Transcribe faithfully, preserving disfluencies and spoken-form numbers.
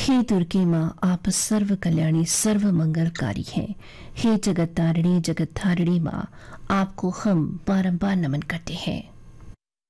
हे दुर्गे माँ, आप सर्व कल्याणी सर्व मंगलकारी हैं। हे जगत तारिणी जगत धारिणी माँ, आपको हम बारंबार नमन करते हैं।